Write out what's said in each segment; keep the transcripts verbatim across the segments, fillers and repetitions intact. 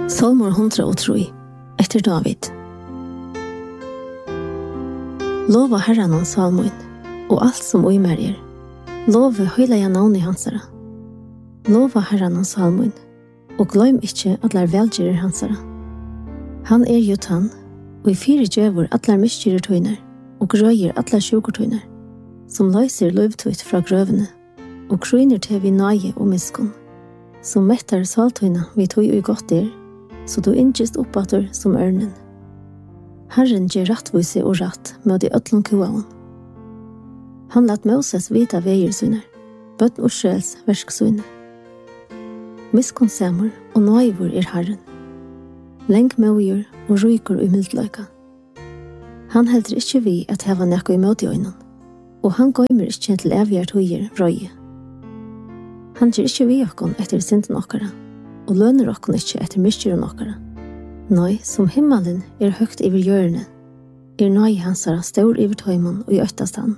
Salmor hundra og tre, etter David. Lova Herren om salmoin, og alt som oimer er. Love høyla jeg navn i hansara. Lova Herren om salmoin, og gløym ikkje at lær velgjerer hansara. Han er jo tann, og i fire djevor at lær miskjerer tøyner, og grøyer at lær sjukertøyner, som løyser løyvtøyt fra grøvene, og krøyner til vi nage og miskon, som mettar saltøyna vi tøy og godt er, så du innkjist oppater som ørnen. Herren gjer rattvise og ratt med de øtlån kuaon. Han lat Moses vita veier syner, bøtten Israels verkssyner. Miskonsemmer og nøyvor er Herren. Lenk møyer og ryker i mildløyka. Han heldur ikkje vi at heva nekka i møte i øynen, og han gøymer ikkje til evigert høyer røye. Han gjer ikkje vi okkon etter synden okkara, og lønner okkon ikkje etter miskjøren okkara. Nei, som himmelen er høgt iver hjørne, er nøy hansara stor iver tøymon og i øytastan.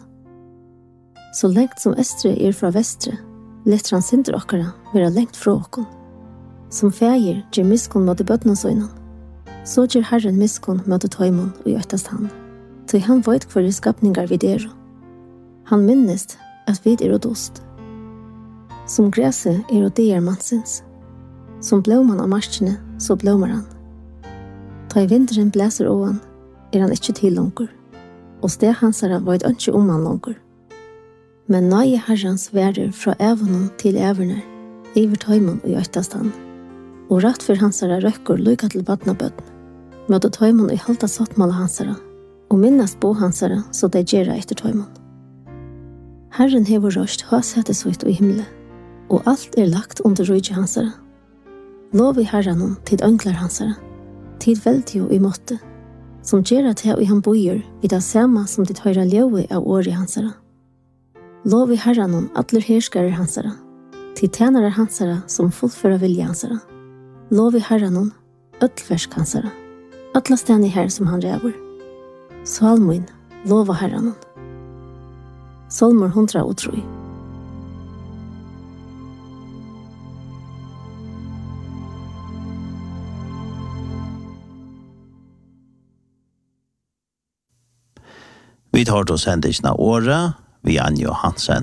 Så lengt som estre er fra vestre, letter han synder okkara vera lengt fra okkon. Som feir gjer miskon mot i bøtnasøynen, så gjer Herren miskon mot i tøymon og i øytastan. Tøy han veit hver i skapningar vid er. Han minnest at vid er og dost. Som græse er og det er mansins. Som blåman av marskene, så blåmar han. Ta i vinteren blæser åan, er han ikkje til langer, og steg hansara var et ønske om han langer. Men nøye herrans værer fra evonen til evoner, iver tøymon og i øytastan, og rett for hansara røkker lykka til badnabøtten, møte tøymon i halta sattmål hansara, og minnast bo hansara så de gjerra etter tøymon. Herren hever røst høshetes ut i himmelen, og alt er lagt under røyge hansara. Lov i herranon tid ønglar hansara, tid veldig og i måtte, som gjerra til i han bojer vid det samme som dit høyra ljøve av året hansara. Lov i herranon atler herskarer hansara, tid tænare hansara som fullføra vilja hansara. Lov i herranon ötlversk hansara, atla sten i her som han ræver. Salmoin, lova herranon. Salmor hundra og tre. Vi tar til sendingen av året, vi er Anja Hansen.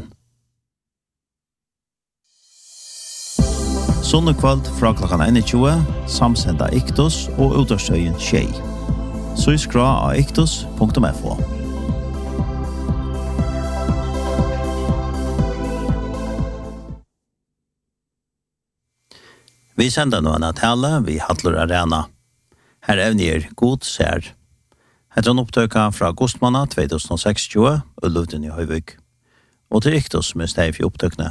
Sånne kveld fra klokken tjue, samsenda Iktos og utårstøyen Tjei. Så i skra av iktos punktum f o. Vi sender nå en tale, vi Hattler Arena. Her evner god ser. Etter en opptøyka fra augustmåned tjuetusen sekstjue, og Luften i Høyvøk. Og til Iktos med steg for opptøkene.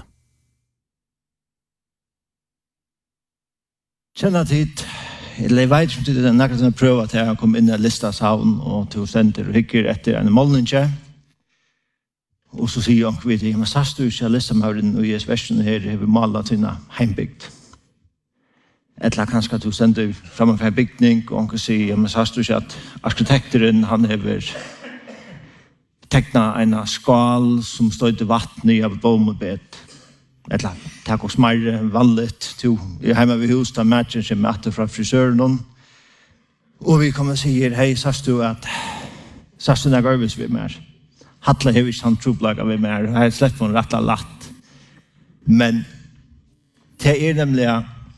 Kjenner tid, eller jeg vet ikke om det er noen som prøver til å komme inn i lista savn og til å sende og hikker etter en målninge. Og så sier han, vet jeg, men sass du ikke lista med den og gjes versjonen her, har vi malet til en heimbygd. Eller kanskje at du sender frem en bygning, og han kan si, ja, men sass du ikke at arkitekteren, han har teknet en skal som stod til vatten i av bomebed. Eller takk og smarre, vallet, to, jeg er hjemme ved hus, da matchen seg med atter fra frisøren. Og vi kommer og sier, hei, sass du at, sass du når arbeids vi mer. Hattla har vi ikke sånn troblaga vi mer, jeg har slett på en rettla latt. Men, det er nemlig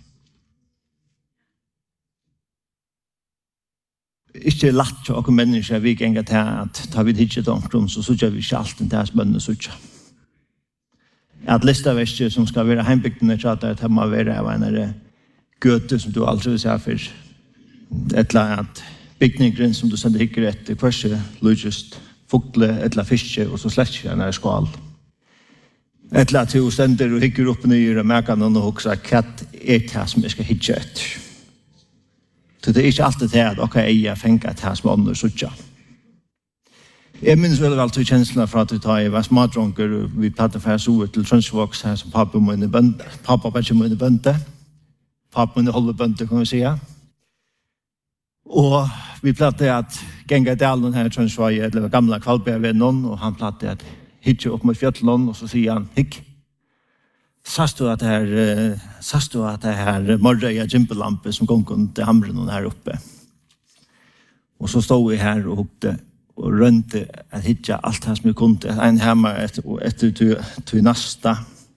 ikke latt til åkken mennesker vi ganger til at tar vi ikke til omkring, så sørger vi ikke alt enn det som bønner sørger. At listaverster som skal være heimbygdene til at det må være av en gøte som du aldri vil se for. Et eller annet bygningen som du sender hikker etter hverse, lujest, fukle, et eller fiske, og så slett ikke en skål. Et eller annet til sender og hikker opp nye og merker noen og hokser hva er det som jeg skal hikke etter. Så det er ikke alltid det at dere eier fengt det her som ånder sutja. Jeg minns veldig vel til kjenslene fra at vi tar i var smadronker, og vi platte for så ut til Trønsvoks her som pappa må inn i bønte. Pappa var ikke må inn i bønte. Pappa må inn i holde bønte, kan vi si. Og vi platte at genga i dalen her i Trønsvog, det var gamle kvalbjergvennen, og han platte at hittje opp mot fjøtlen, og så sier han, hikk. Sast du at det her, sast du at det her morreia gympelampe som gong under hamren her uppe. Og så stod jeg her og hukte og rønte at hitja alt det som jeg kunne. En hemma etter, og etter til, til nasta.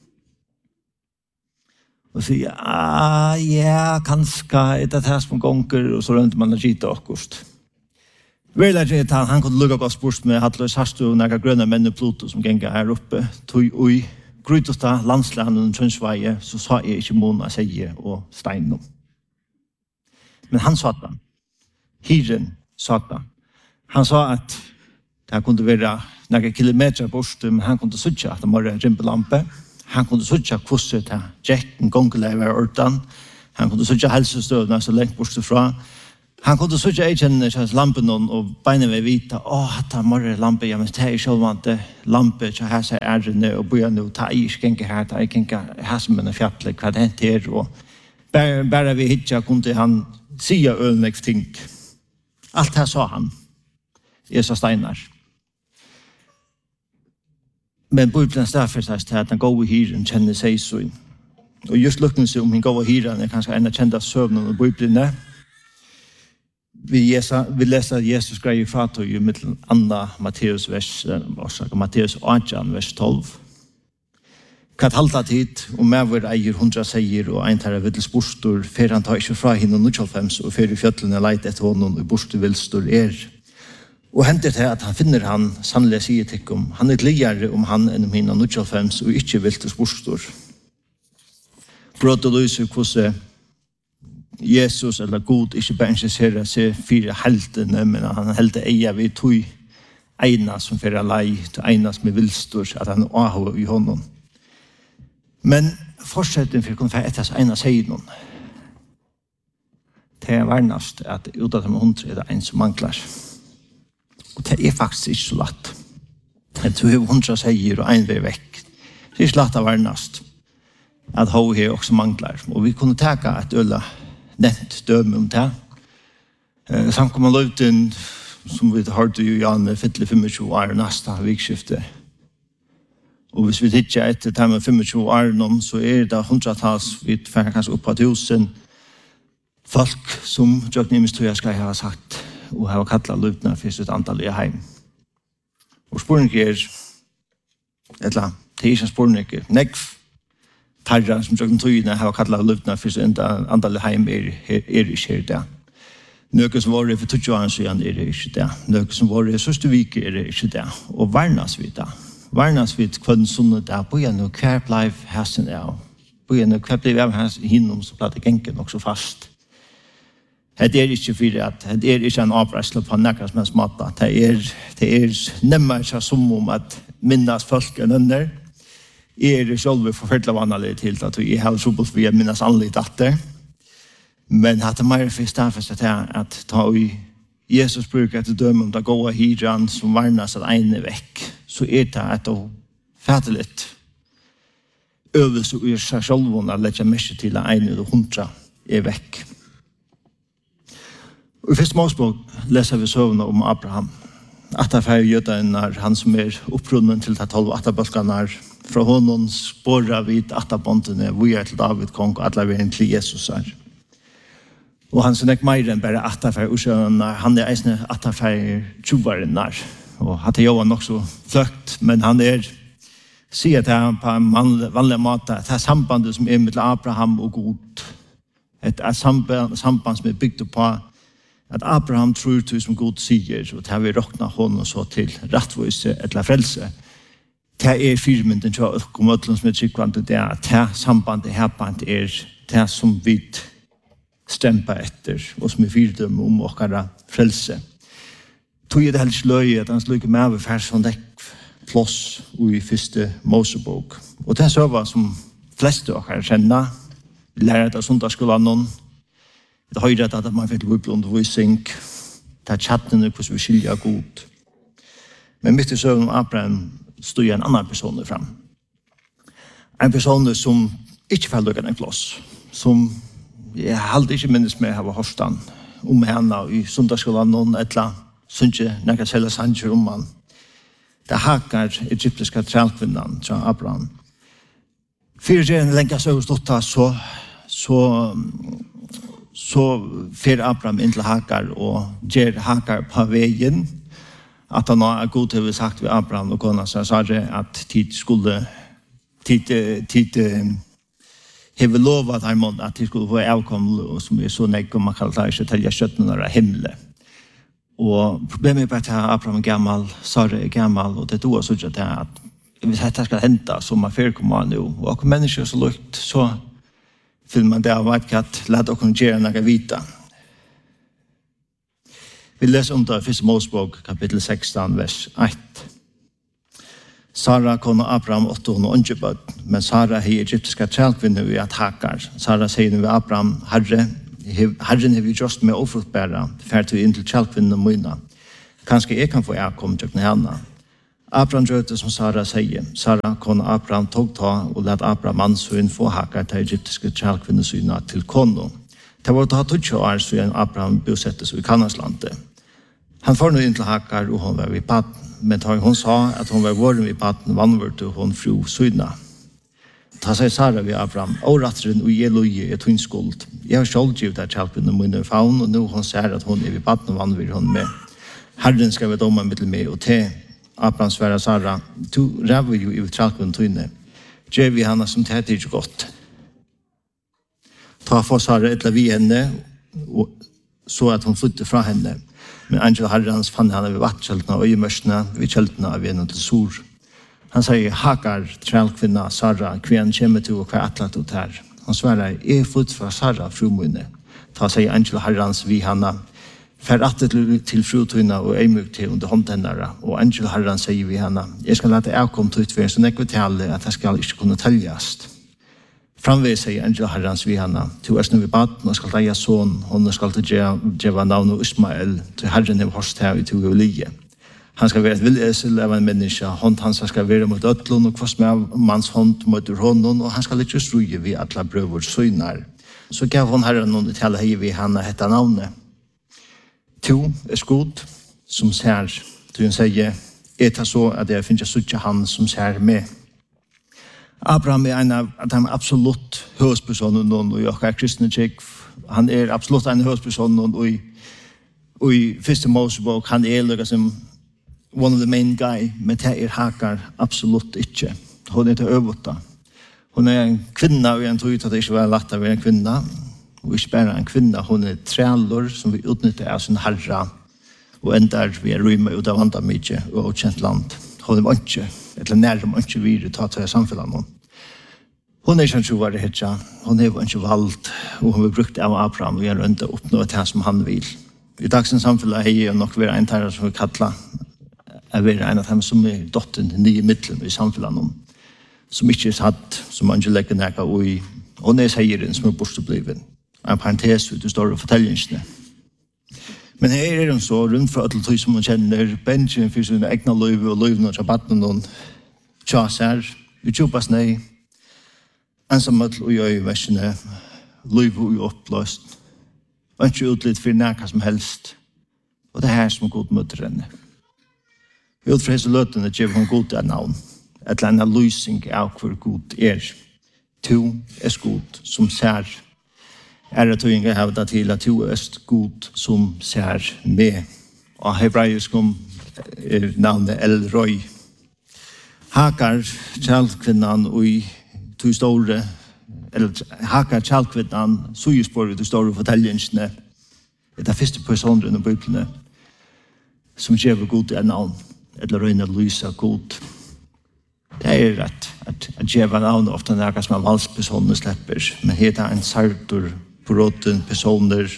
Og sier, ah, ja, kanskje er det det som gonger, og så rønte man å gita akkurat. Vel er det han, han kunne lukka godt spørst med Hattler Sarstu og nægge grønne menn i Pluto som genga her oppe. Tog ui grøytosta landslandet og Trønsveie, så sa jeg ikke Mona, Seie og Steinum. Men han sa det. Hiren sa det. Han sa at det kunne være nægge kilometer bort, men han kunne sutja at det var en rimpelampe. Han kunne sutja kvosset til Jekken, gongelever og ordan. Han kunne sutja helsestødene så lengt bort fra. Han kunne sutja ei kjenne kjens lampen og beina ved vita, åh, det er morre lampe, ja, men det er sjølvante lampe, så her ser ærene og bøya nå, ta i skenke her, ta i skenke her som en fjatle, hva det hent her, og bare, bare vi hitja kunne han sia ølenlegg ting. Alt her sa han, Esa Steinar. Men Bibelen staffersast til at den gode hyren kjenner seg så. Og just lukkelse om den gode hyren er kanskje en av kjente søvnen av Bibelen. Vi, jesa, vi leser Jesus greier fra til i middelen Anna Matteus vers, orsaka Matteus åttan vers tolv. Kat halta tid, og med vår eier hundra seier og ein tar viddels bostor, fer han tar ikke fra henne nittiofem og fer i fjøtlene leit etter honom og bostor vilstor er. Og hentet til at han finner han, sannelig sier tikkum, han er gligere om han enn om henne nittiofem og ikke viltes bostor. Brått og lyser hvordan Jesus eller God ikke bare interesserer seg for heltene, men han heldte eia ved tog ena som fyrir lei, til ena som er vilstor, at han er avhå i honom. Men fortsetten for å kunne få etter seg ena sier noen. Det er varnast at ut av dem hundre er det en som manglar. Og det er faktisk ikke så latt. Det er hundre sier og en vei vekk. Det er ikke latt av varnast at ho her også manglar. Og vi kunne teka et øla nett døme om det. Eh, Samkommer løyten, som vi hørte jo Janne, fytle tjuefem år neste vikskifte. Og hvis vi tidsjer etter det med tjuefem år, så er det hundratals, vi får kanskje opp på tusen folk som Jøknimis tror jeg skal ha sagt, og ha kattlet løytene for sitt antall i heim. Og spørning er, etla, det er ikke en spørning, nekv, tarra som tjøkken tøyene har kallet løftene for sin andal heim er, er, er ikke her det. Nøke som var for tøtjo år siden er det ikke det. Nøke som var i sørste vike er det ikke det. Og varnas vi det. Varnas vi kvann sånne det. Bøya nå hver bleiv hesten er. Bøya nå hver bleiv av hans hinnom som platt genken også fast. Det er ikke for at det er ikke en avreisle på nekker som helst måte. Det er, det er nemmere seg som om at minnes folk enn under. Jeg er selv forfølgelig vanlig til at jeg har trobult vi minnes annerledes datter. Men at det er mer for stedet til at ta i Jesus bruker etter døme om det gode hyran som varnes at ene er vekk, så er det at å fæte litt øvelse og gjør seg selv å legge mye til at ene og hundra er vekk. Og i første målspråk leser vi søvnene om Abraham. At det er jøden er han som er opprunnen til de tolv atterbølgene er. Fra honom spårer vi atterbåndene, vi er til David kong, og alle er til Jesus er. Og han er ikke mer enn bare atterfer ursøvende, han er eisende atterfer tjuvaren der. Og at det gjør nok så fløkt, men han er, sier til han på en vanlig måte, at det er sambandet som er mellom Abraham og Gud. Et er samband, samband som er bygd på at Abraham tror til som Gud sier, og det har vi råknet honom så til rettvise eller frelse. Det er firmynden til å komme til som er tryggvandet, det er at det sambandet herbant er det som vi stemper etter, og som er fyrdømme om åkere frelse. Tog er det helst løy at han slukker med over færs som dekk plås i første Mosebok. Og det er så som fleste åkere kjenner, vi lærer det av sundagsskolen, det er høyre at man fikk bibelundervisning, det er chattene hvordan vi skiljer god. Men mitt i søvn om Abraham stod en annan person fram. En person som ikke falt lukken en plass, som jeg aldri ikke minnes med av Horstan, om henne i sundagsskolen, noen etla, synes ikke nækka selv sanger om han. Det hakar egyptiska trælkvinnan til Abraham. Fyrtjeren länka så stått så så så fer Abraham in till Hakar och ger Hakar på vägen att han har god har sagt vid Abraham och kona så sa det att tid skulle tid tid have lovat han mån att det skulle vara avkom som är så nek om man kallar det till jag kött några himle. Och problemet är att Abraham är gammal, Sara är gammal och det då så att att hvis dette skal hente som man fer kommer nu och människor så lukt så vill man där vet att låta oss göra några vita. Vi läser om det i Första Mosebok kapitel sexton vers ett. Sara kona Abraham åtta hon och bad, men Sara är egyptiska trälkvinnor vid att Hakar. Sara säger nu Abraham, Herre, Herren har vi just med ofruktbära, färd in till trälkvinnor mina. Kanske jag kan få avkom till henne. Abraham gjorde som Sara säger. Sara kona Abraham tog ta och lät Abraham mansön få Hakar till egyptiska trälkvinnor syna till kono. Det var ta tutsi år så en Abraham bosattes i Kanaslandet. Han får nu in till Hakar och hon var vid patten. Men tar hon sa att hon var våren vid patten vannvört och hon fru syna. Ta sig Sara vid Abraham. Årattren och Eloi är twin skuld. Jag har själv givet att kjälpen och min faun och nu hon säger att hon är vid patten vannvört hon med. Herren ska vi doma mittel med och te. Abraham svära Sara. Du räver ju i kjälpen tynne. Gör vi henne som det är gott. Ta för Sara ett vi henne och så att hon flyttar från henne. Men angel Herrens fann henne vid vattkältena och i mörsna vid kältena av en till Sor. Han säger, Hakar, trälkvinna, Sara, kvän kommer du och kvän atlat ut här. Han svarar, är flytt från Sara, frumunne. Ta säger angel Herrens vid henne, fär atlet till frutunna och eimug till under håndtändare. Och angel Herrens säger vid henne, jag ska låta avkom till utför så nekvitale att jag ska inte kunna täljast. Framveg säger angel Herrens vid henne, du är nu vid baden och skal reia son, hon skal til djeva navn og Ismael, til Herren er hårst her i to lie. Han skal være et villesel av en menneske, hånd hans skal være mot øtlån og kvass med mans hånd mot hånden, og han skal ikke struje vid atla brøver søgnar. Så gav hon Herren noen til hei vid henne hette navnet. To er skod, som ser, du hun sier, er det så at jeg finner suttje han som ser med. Abraham er en av de absolutt høyspersonen og jeg er kristne tjekk. Han er absolutt en høysperson og i, og i Første Mosebok han er lukket som one of the main guy, men det er Hakar absolutt ikke. Hun er til øvåta. Hun er en kvinna og en tog ut at det ikke var lagt av en kvinna. Og ikke bare en kvinna, hun er trælor som vi utnytter av sin herra og endar vi er rymme ut av vandamidje og kjent land. Hun er ikke eller nærmere man ikke vil ta til samfunnet. Hun er ikke troende hitja, hun er ikke valgt, og hun har brukt av Abraham og gjør rundt å oppnå det som han vil. I dagsens samfunnet er jeg nok være en tærer som vi kallar, er være en av dem som er dotten nye midlen i samfunnet, som ikke er satt, som man ikke legger nægget og i, og det er seieren som er bortstobliven. En parentes ut i store fortellingene. Men her er det så, rundt fra alle tog som man kjenner, Benjamin for sine egna løyve og løyvene og tjabatten og tjaser, utjopas nei, ensamhet og gjør i versene, løyve og oppløst, og ikke utlitt for nækka som helst, og det er her som er god møter henne. Vi utfra hese løtene gjør hun god til navn, et eller annet løsning av hvor god er. To er god som ser, er det tog inga hävda till att du är god som ser med. Och hebraisk om är namnet El Roy. Hakar, kjallkvinnan och i tog store, eller Hakar, kjallkvinnan, så ju spår vi tog store fortellingsne. Det är första personen i Bibeln som ger god är navn, eller röjna lysa god. Det är rätt att, att ge navn ofta när som en valspersoner släpper, men heter en sartor på råden personer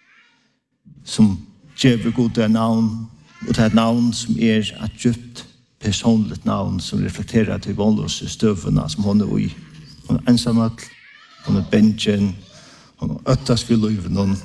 som ger goda navn och det är ett navn som är ett djupt personligt navn som reflekterar till vanlösa stövna som hon är i. Hon är ensamhet, hon är bänken, hon är öttas vid liven.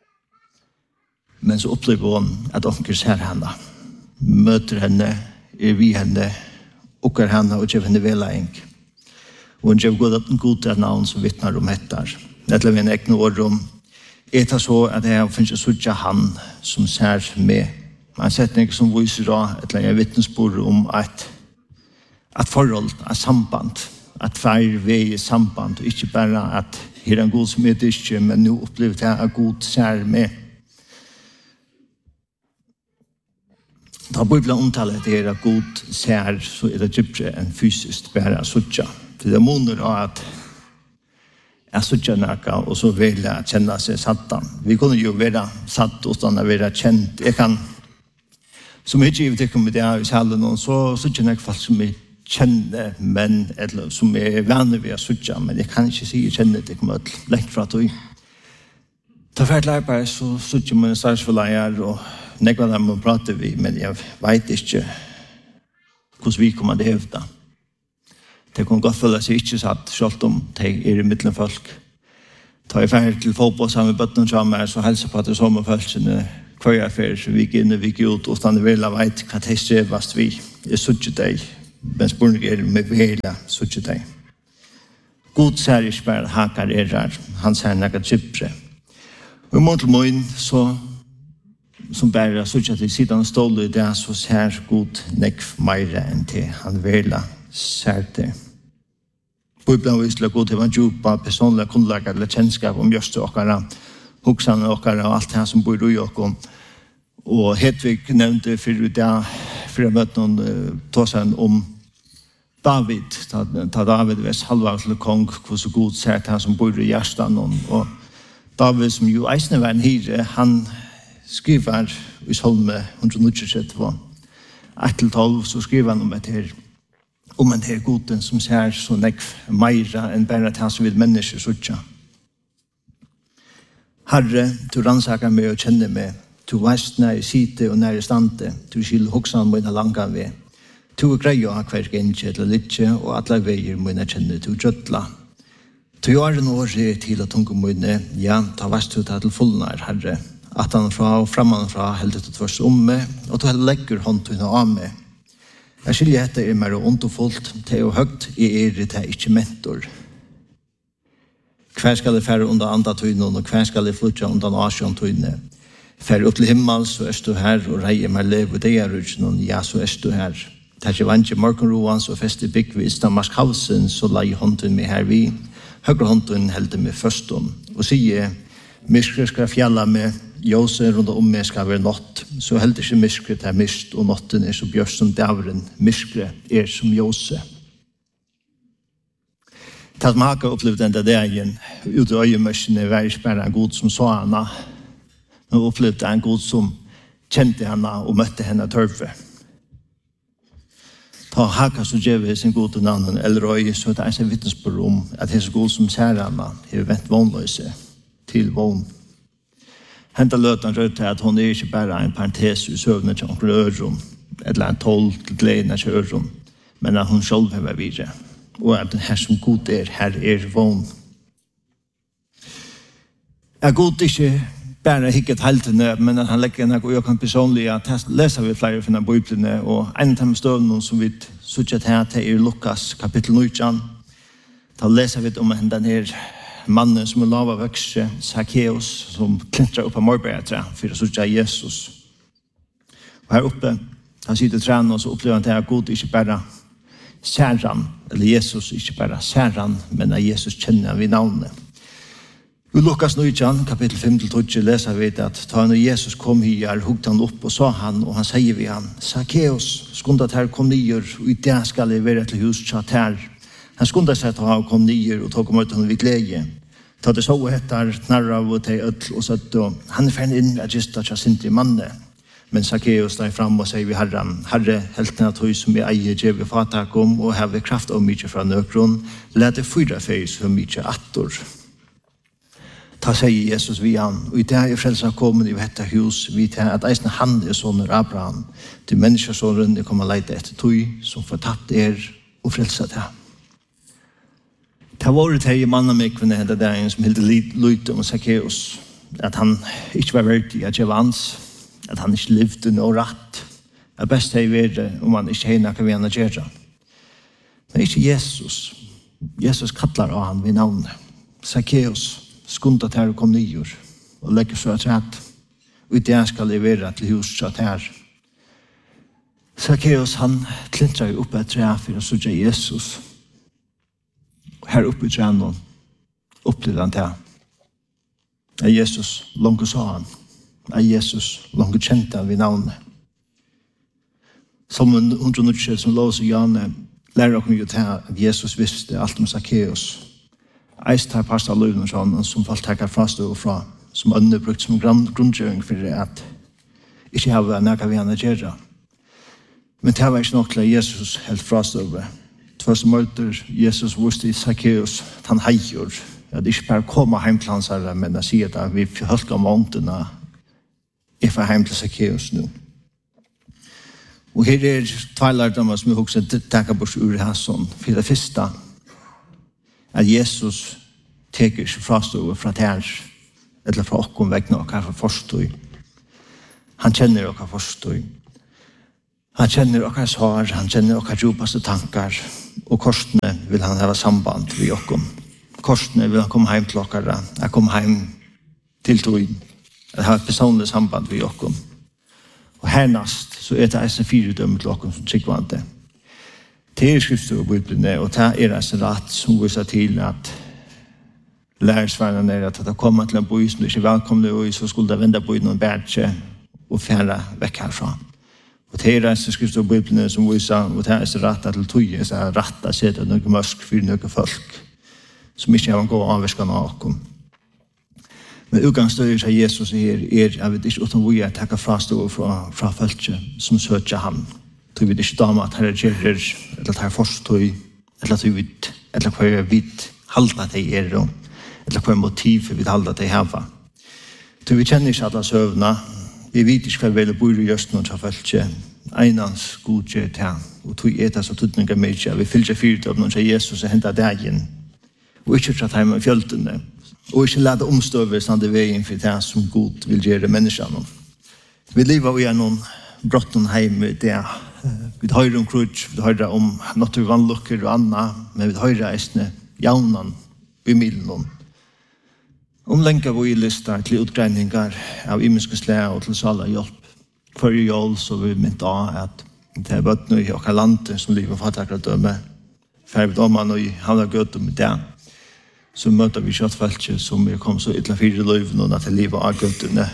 Men så upplever hon att onkel ser henne, möter henne, är vid henne, åker henne och ger henne väläng. Och hon ger goda, goda navn som vittnar om hettar. Det är en äckna ord om det är så att jag finns suttja han som ser med. Man sätter inte som visar då ett eller vittnesbord om att att förhåll, ett samband, at fær vi i samband, og ikke bare at her er en god som er ikke, men nå opplever jeg at god ser med. Da Bibelen omtaler det her at god ser, så er det dypere enn fysisk bare suttja. Det er måneder av at jeg suttja nækka, og så vil jeg kjenne seg sattan. Vi kunne jo være satt uten å være kjent. Jeg kan, som ikke givet ikke med det her i salen, så suttja nækka folk som er kjenne menn, eller som er vanlig ved å suttja, men jeg kan ikke si jeg kjenner det ikke med lett fra tog. Ta ferdig arbeid, så suttja mine starsforleier, og nekva dem må prate vi, men jeg vet ikke hvordan vi kommer til å hevda. Det kan godt føle seg ikke satt, selv om de er i midten folk. Ta jeg ferdig til fotball sammen med bøtten sammen, så helser på at det er sommerfølelsene hver jeg ferdig, så vi gikk inn og vi gikk ut, og stand det vel vet hva de strevast vi. Jeg suttje deg, men spørsmålet er med vela suttje deg. God ser ikke bare hakar er her, han ser nekka gypre. Og i måte mån, så som bare suttje til siden stål i det, så ser God nekv meira enn til han vela ser det. Bibelen viser god til å djupa personlige kunnlager eller kjennskap om just okkara, hoksane okkara og alt det som bor i okkom. Og Hedvig nevnte for det, for jeg møtte noen tåsen om David, da, da David var halva til kong, hvordan god ser det som bor i hjertan. Og David, som jo eisne var en hyre, han skriver i Salme one twenty-three, one til tolv, så skriver han om et her, om en her goden som ser så nekv meira enn bare at han som vil mennesker suttja. Herre, du rannsakar meg og kjenner meg, du veist nær i site og nær i stande, du skil hoksan mine langa ved. Du er grei å ha hver gengje eller litje, og alle veier mine kjenner du gjødla. Du er en åre til å tunge mine, ja, ta veist du til fullnar, Herre, at han fra og framman fra heldet til tvers om meg, og du legger hånd til av meg. Jeg skiljer etter er mer ondofullt, det er høgt i er det er ikke mentor. Hver skal det fære under andre tøyne, og hver skal det flytja under asjon tøyne. Fære opp til himmel, så er du her, og reier meg lev, og det er rutsen, ja, så er du her. Det er ikke vant i morgenroen, så fester byggvis, da marskhausen, så leier hånden meg her vi. Høyre hånden helder meg først om, og sier, myskre skal fjalla med, Jose rundt om meg skal være nått, så heldur ikke myskret er myst, og nåtten er så bjørst som dævren, myskret er som Jose. Tatt man har opplevd enda dagen, ut i øyemørsene, var ikke bare en god som så henne, men opplevde en god som kjente henne og møtte henne tørve. Ta haka så gjør vi sin gode navn, eller øye, så det er en vittnesbord om at det er så god som ser henne, har vent vånløse til vån. Henta løtan rød til at hun er ikke bare en parentes i søvnet til onkel øron, eller en tolv til gleden til øron, men at hun selv har vært videre. Og at her som god er, her er vån. Jeg god ikke bare hikket heltene, men at han legger en og jeg kan personlig at her leser vi flere fra Bibelene, og en av de støvnene som vi suttet her til er Lukas kapittel nitton. Da leser vi om den her mannen som er lava vøkse, Zacchaeus, som klintrer opp av morbergetræ for å sutja Jesus. Og her oppe, han sitter i træn, og så opplever han til at God ikke bare ser han, eller Jesus ikke bare ser han, men at Jesus kjenner han ved navnet. I Lukas nitton, kapittel fem til tolv, leser vi at da når Jesus kom her, hugte han opp og sa han, og han sier vi han, Zacchaeus, skund at her kom nyer, og i det skal jeg være til hus tjatt her. Han skundade sig att ha kom nyer och tog emot honom vid glädje. Ta det så etter knarra og til ødel og satt og han er ferdig inn at just at jeg sint i manne. Men Zacchaeus steg fram og sier vi Herren, Herre, helten av tog som vi eier gjør vi fatak om og har vi kraft av mye fra nøkron, let det fyra feis for mye attor. Ta sier Jesus vi han, og i det er frelsa kommet i dette hus, vi tar at eisen han er sånner Abraham, til menneskesåren er kommet leite etter tog som fortapt er og frelsa det. Det har vært her i mannamikvene hendet dagen som hilde lyte om Zacchaeus, at han ikke var verdig at jeg vans, at han ikke levde noe rett. Det er best her i verden om han ikke har noe vi han gjør. Men ikke Jesus. Jesus kattler av han ved navnet. Zacchaeus skundet her og kom nyer og legger så at rett. Og i det skal jeg være til huset her. Zacchaeus han klintrer opp et tre for å sørge Jesus. Her uppe i tränen upplevde han det. At Jesus långt sa han. At Jesus långt kjente han vid navnet. Som en hundra som lås i Janne lærer oss jo til at Jesus visste alt om Zacchaeus. Eist har passet løven og sånn, som falt takker fra stå og fra, som ønne brukt som grunngjøring for at ikke har nægget vi han å gjøre. Men det var ikke nok til at Jesus helt fra stå over. Tvers møter Jesus visste i Zacchaeus at han heier, at ikke bare komme hjem til hans herre, men jeg sier at vi holdt om månedene jeg får hjem til Zacchaeus nå. Og her er tveilardommer som vi også takker bort ur Hasson. For det første, at Jesus teker ikke frastå fra ter, eller fra okkom vegne og hva for forstøy. Han kjenner okkar forstøy. Han kjenner okkar svar, han kjenner okkar djupaste tankar, og korsene vil han ha samband med okkom. Korsene vil han komme hjem til okkar, jeg komme hjem til tog, at ha et personlig samband med okkom. Og hernast så er det eisen fire dømme til okkom som tryggvante. Det er skriftet og Bibelen, og det er eisen rett som viser til at lærersværene er at det kommer til en boi som du ikke er velkomne i, så skulle det vende boi noen bærtje og fjerne vekk herfra. Og det er eisen skriftet og Bibelen som viser, og det er eisen rett til tog, så er rett å sette noen mørk for noen folk som ikke har en god avvirkende av okkom. Men utgangsstøyer seg Jesus her er, jeg vet ikke, utan vi er takket fra stå fra, fra følge som søker ham. Så vi ikke dame at her er gjerrer, eller at her er forstøy, eller at vi vet, eller hva er vi halda det er, eller hva er motiv vi halda det hava. Så vi kjenner ikke alle søvna, vi vet ikke hva vi bor i just noen som følge, einans god gjør det, og tog er det så tydninger mye, vi fylger fyrt av noen som Jesus og hentet dagen, og ikke tratt hjemme i fjøltene, og ikke lade omstøver stande veien for det som god vil gjøre menneskene. Vi lever i noen brotten hjemme i det. Vi hører om krutsk, vi hører om naturvannlukker og annet, men vi hører eisne jaunan i middelen. Om lenge vi lister til utgreininger av imenske slæ og til sala hjelp. Før i jól så vi mynt av at det er bøttene i okker landet som livet fattakere dømme. Før vi dømmer og havner gøtt om det. Så møter vi kjøttfeltet som vi kom så ytla fire løyven og til livet av gøttene.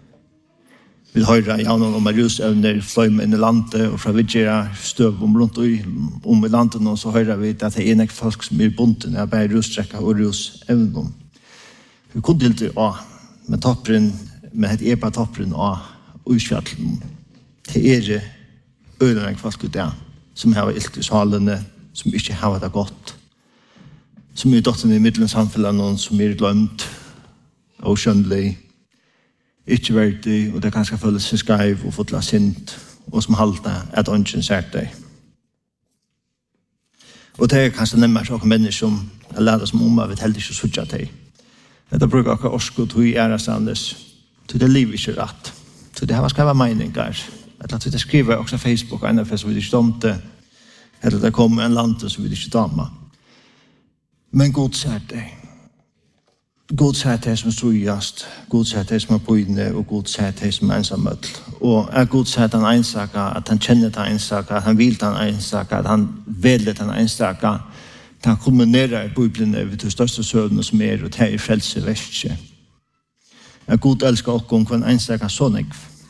Vi hører gjennom om rusevner fløy inn i landet og fra vidgjera støv om rundt om i landet og så hører vi at det er enig folk som er bunten av bare russtrekka og rusevner. Vi kunne til det også, med toppren, med et epa toppren og utfjallen. Det er øyne folk ut der, som har ilt i salene, som ikke har det godt. Som er dotterne i middelen samfunnet, noen som er glemt, og skjønnelig, ikke verdig, og det kan skal føles seg skreiv og fotla sint, og som halter at ønsken sært deg. Og det er kanskje nemmere så mennesker som er lærer som om, jeg vet heller ikke sutja deg. Dette bruker akkurat orsk og tog i ærestandes, så det er liv ikke rett. Så det her skal være meninger. Eller at det skriver også Facebook, en av det som vi ikke domte, eller det kommer en land som vi ikke domte. Men god sier det. God sier det som er strøyast, god sier det som er bøyne, og god sier det som er ensammøtl. Og er god sier den ensaka, at han kjenner den ensaka, at han vil den ensaka, at han velger den ensaka, at han kombinerer i Bibelen ved de største søvnene som er, og det er frelse verset. Er god elsker okkom hver en ensaka sånn,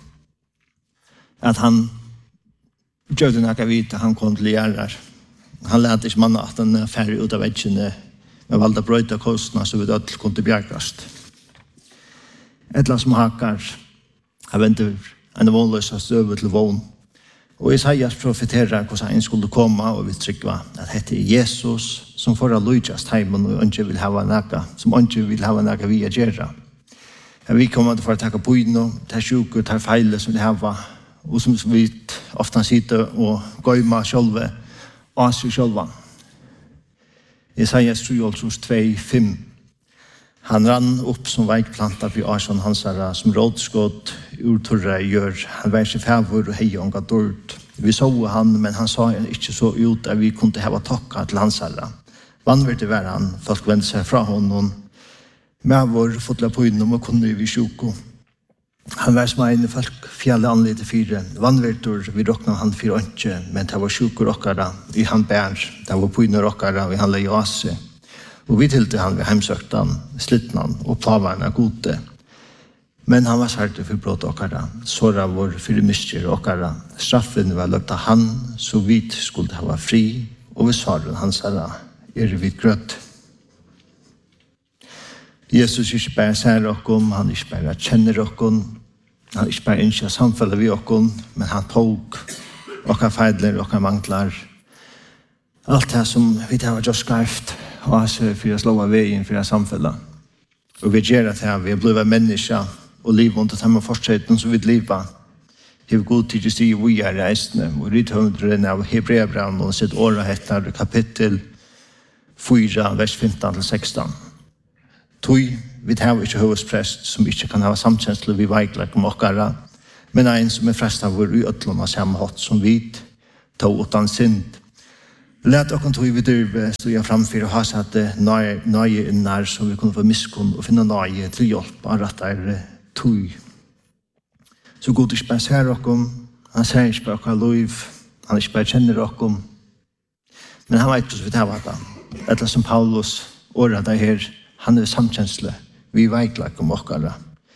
at han gjør det nækka vite, han kom til gjerrar. Han lærte ikke manna at han er ferdig ut av veggene, men valgte å brøyte kostene så vi dødt kunne bjergast. Et eller annet som hakar, jeg venter en vånløs av støve til vån. Og Isaias profeterer hvordan han skulle komme, og vi trykker at dette er Jesus som får å lojast heimen og ikke vil hava nækka, som ikke vil hava nækka vi er gjerra. Vi kommer til å takke på inn, ta sjuker, ta feile som de hava, og som vi ofte sitter og gøyma sjølve, og seg sjølva. Isaias tre, två, fem. Han rann upp som veikplanta for Arsson hansara, som rådskott ur torra gjør. Han var ikke favor og hei ånga dård. Vi så han, men han sa ikke så ut at vi kunne hava takka til hansara. Vannverdig var han, folk vendte seg fra honom. Med vår fotla på innom og kunne vi sjuko. Han var som en folk fjallet anlite fire. Vannverdur, vi råkna han fire åndsje, men det var sjuko råkara i han bær. Det var på innom råkara, og han leie ase. Og vi tilte han ved heimsøktan, slittnan og plavarna gode. Men han var særlig for brott okkara, såra vår for mister okkara. Straffen var løpt av han, så vidt skulle ha fri, og vi svaren hans herra, er vi grøtt. Jesus ikke bare ser okkom, han ikke bare kjenner okkom, han ikke bare innskjer samfunnet vi okkom, men han tog okkar feidler, okkar manglar. Alt det som vi tar just skreft, og altså for å slå av veien for samfunnet. Og vi gjør det her, vi er blevet mennesker, og livet under samme fortsetten som vi lever. Det er god tid til å si vi er reisende, og rythundren av Hebreabrand og sitt året heter kapittel fyra, vers femton til sexton. Tui, vi tar ikke høvesprest som ikke kan ha samkjensle vi veikler om okkara, men en som er frest av vår uøtlom av samme hatt som vi tog utan synd. Læt okken tog vi dyrve stod jeg framfyr og ha satt nøye innar så vi kunne få miskunn og finne nøye til hjelp av rettere tog. Så god ikke bare ser okken, han ser ikke bare okker liv, han ikke bare kjenner okken, men han vet hvordan vi tar det. Etter som Paulus året det her, han er samkjensle, vi veikler om okkara.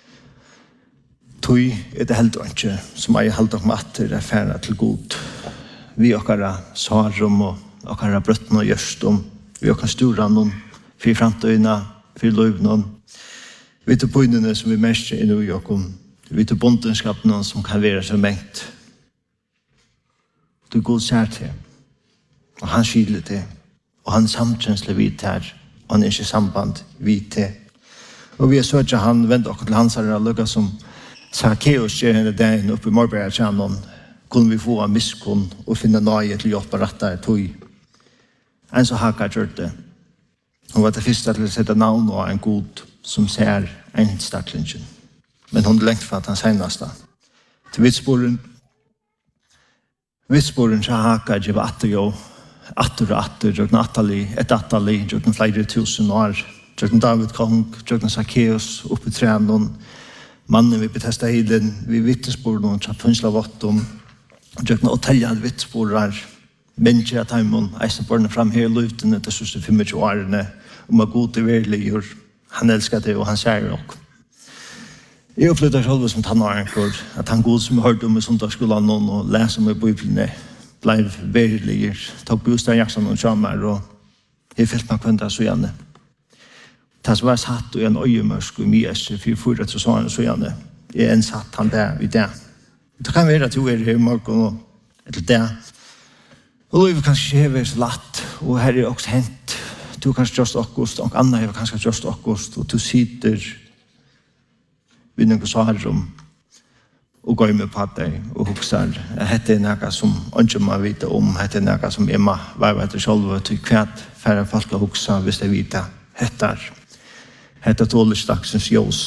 Tog er det helt ikke, som jeg holdt om at det er færre til god. Vi okkara svarum og okkara brøtten og gjørstum, vi okkara storan, for framtøyna, for løyvnån. Vi tar poinene som vi mestrer i New York, vi tar bondenskapen som kan være så mengt. Du er god sær til, og han skiler til, og han samkjensler vidt her, og han er ikke samband vidt til. Og vi har sørt han vendt okkur til hans herre, lukka som Zacchaeus gjør henne dagen oppe i Morberg-tjernon, kunne vi få en miskunn og finne nøye til hjelp og rette tog. En så Hagar gjør det. Hun var det første til å sette navn og en god som ser en staklingen. Men hun lengt for at han seneste. Til vitsporen, vitsporen så Hagar gjør atter jo, atter og atter, gjør den atterlig, et atterlig, gjør den flere tusen år, gjør den David kong, gjør den Zacchaeus oppe i trænen, mannen vi betesta hilen, vi vittespor noen tjapunsla vottom, gjør den åtteljad vittsporer, mennesker at heimon, eisen borne fram her i luften etter siste tjuefem årene, om å god til verlig, han elskar det og han sier nok. Jeg opplevde selv som tannårenkor, at han god som hørte om i sundagsskolen og leser om i Bibelen, ble verlig, tok bostad jaksan og kjammer, og jeg fyllt meg kvenda så gjerne. Det som var satt og en øyemørsk og mye etter for fyra til sånne så gjerne, er en satt han der i det. Det kan være at du er her i morgen og etter det. Og det er kanskje ikke så latt, og her er også hent. Du er kanskje just akkost, og Anna er kanskje just akkost, og du sitter ved noen svarrom og går med på deg og hukser. Hette er noe som ikke man vet om, hette er noe som Emma var etter selv, og til hvert færre folk å hukse hvis de vet det. Hette er hette tålersdagsens ljós.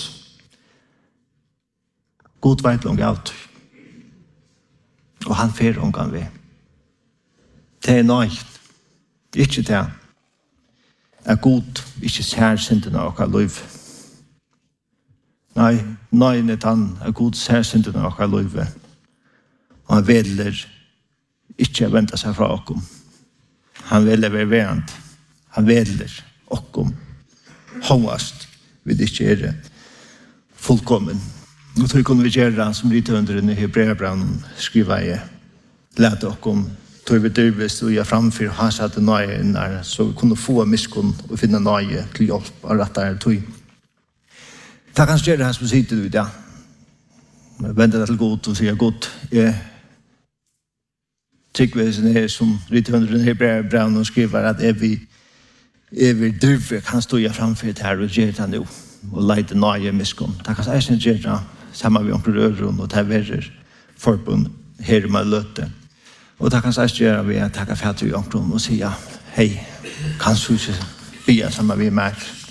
God veit langt alt. Og han fer omgang vi. Det er nøyt. Ikke det. Er god, ikke sær syndene av okkar liv. Nei, nøyen er han, er god sær syndene av okkar liv. Og han veler ikke vente seg fra okkom. Han veler være verant. Han veler okkom. Håvast vil ikke gjøre fullkommen. Og så kunne vi gjøre som rythundren i Hebreabrand skriver jeg lærte okkom tog vi dyrvist og jeg framfyr ha satt nøye innar så vi kunne få miskunn og finne nøye til hjelp av rettere tog. Det kan gjøre det her som sitter du i det. Venter det til godt og sier godt. Jeg tykker vi som rythundren i Hebreabrand og skriver at er vi Ever dyrve kan stå jeg framfor det her og gjøre det nå og leide nøye miskunn. Det kan jeg gjøre det sammen med omkring øren og det er forbund her med løte. Og det kan jeg gjøre ved at jeg kan fatte i omkring og si hei, kan du ikke bli sammen med meg?